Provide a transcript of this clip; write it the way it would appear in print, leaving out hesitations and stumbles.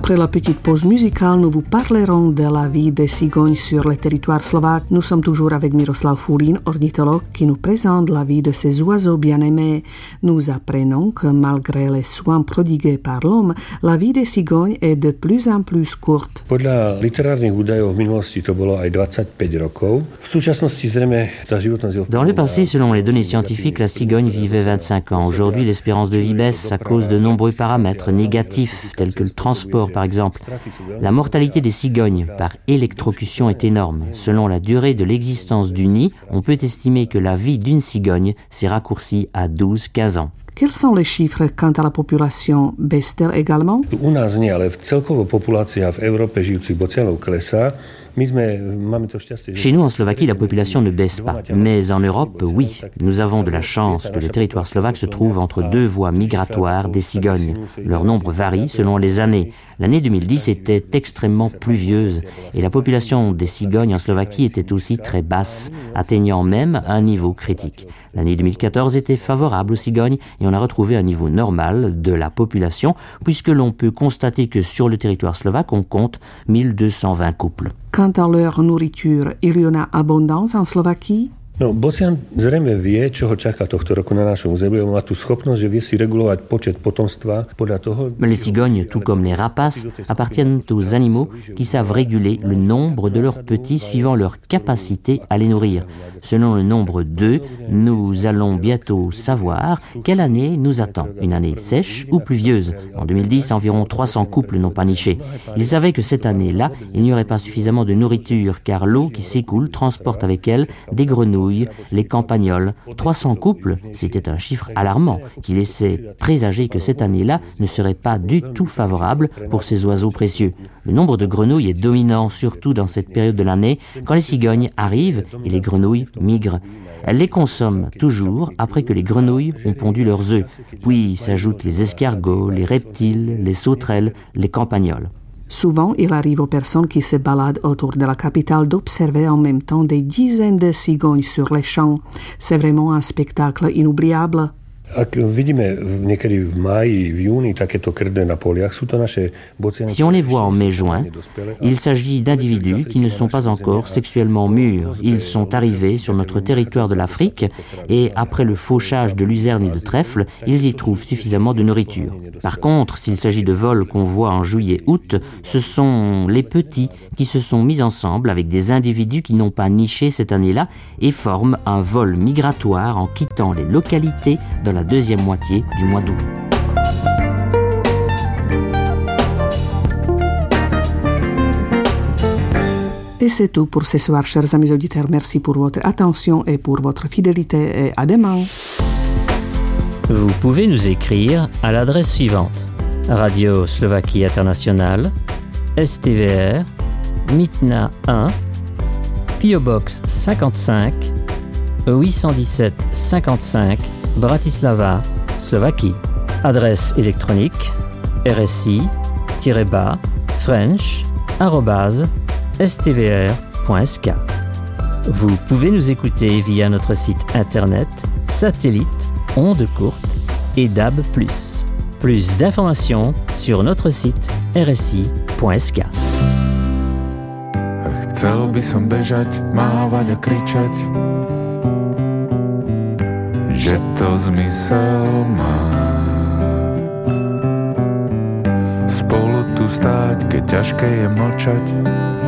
Après la petite pause musicale, nous vous parlerons de la vie des cigognes sur le territoire slovaque. Nous sommes toujours avec Miroslav Fulín, ornithologue, qui nous présente la vie de ces oiseaux bien-aimés. Nous apprenons que malgré les soins prodigués par l'homme, la vie des cigognes est de plus en plus courte. Podľa literárnych údajov v minulosti to bolo aj 25 rokov. V súčasnosti zrejme tá životnosť... Dans le passé, selon les données scientifiques, la cigogne vivait 25 ans. Aujourd'hui, l'espérance de vie baisse à cause de nombreux paramètres négatifs, tels que le transport par exemple. La mortalité des cigognes par électrocution est énorme. Selon la durée de l'existence du nid, on peut estimer que la vie d'une cigogne s'est raccourcie à 12-15 ans. Quels sont les chiffres quant à la population? Baisse-t-elle également? U nás nie, ale celkovo populácia v Európe žijúcich bocianov klesá. Chez nous, en Slovaquie, la population ne baisse pas. Mais en Europe, oui. Nous avons de la chance que le territoire slovaque se trouve entre deux voies migratoires des cigognes. Leur nombre varie selon les années. L'année 2010 était extrêmement pluvieuse et la population des cigognes en Slovaquie était aussi très basse, atteignant même un niveau critique. L'année 2014 était favorable aux cigognes et on a retrouvé un niveau normal de la population puisque l'on peut constater que sur le territoire slovaque, on compte 1220 couples. Quant à leur nourriture, il y en a abondance en Slovaquie? No, bocian zrejme vie, čo ho čaká tohto roku na našom území. Má tú schopnosť, že vie si regulovať počet potomstva podľa toho... Les cigognes, tout comme les rapaces, appartiennent aux animaux qui savent réguler le nombre de leurs petits suivant leur capacité à les nourrir. Selon le nombre d'œufs, nous allons bientôt savoir quelle année nous attend. Une année sèche ou pluvieuse. En 2010, environ 300 couples n'ont pas niché. Ils savaient que cette année-là, il n'y aurait pas suffisamment de nourriture car l'eau qui s'écoule transporte avec elle des grenouilles, les campagnols. 300 couples, c'était un chiffre alarmant qui laissait présager que cette année-là ne serait pas du tout favorable pour ces oiseaux précieux. Le nombre de grenouilles est dominant, surtout dans cette période de l'année, quand les cigognes arrivent et les grenouilles migrent. Elles les consomment toujours après que les grenouilles ont pondu leurs œufs. Puis s'ajoutent les escargots, les reptiles, les sauterelles, les campagnols. Souvent, il arrive aux personnes qui se baladent autour de la capitale d'observer en même temps des dizaines de cigognes sur les champs. C'est vraiment un spectacle inoubliable. Ak vidíme niekedy v máji, v júni takéto krdne na poliach, sú to naše bociany. Si on les voit en mai-juin, il s'agit d'individus qui ne sont pas encore sexuellement mûrs. Ils sont arrivés sur notre territoire de l'Afrique et après le fauchage de luzerne et de trèfle, ils y trouvent suffisamment de nourriture. Par contre, s'il s'agit de vols qu'on voit en juillet-août, ce sont les petits qui se sont mis ensemble avec des individus qui n'ont pas niché cette année-là et forment un vol migratoire en quittant les localités dans la deuxième moitié du mois d'août. Et c'est tout pour ce soir, chers amis auditeurs. Merci pour votre attention et pour votre fidélité et à demain. Vous pouvez nous écrire à l'adresse suivante: Radio Slovaquie Internationale, STVR, Mytna 1, PO Box 55, 817 55, Bratislava, Slovaquie. Adresse électronique rsi-french@stvr.sk. Vous pouvez nous écouter via notre site internet, satellite, ondes courtes et DAB+. Plus d'informations sur notre site rsi.sk. Chcel by som bežať, mávať a kričať, že to zmysel má. Spolu tu stáť, keď ťažké je mlčať,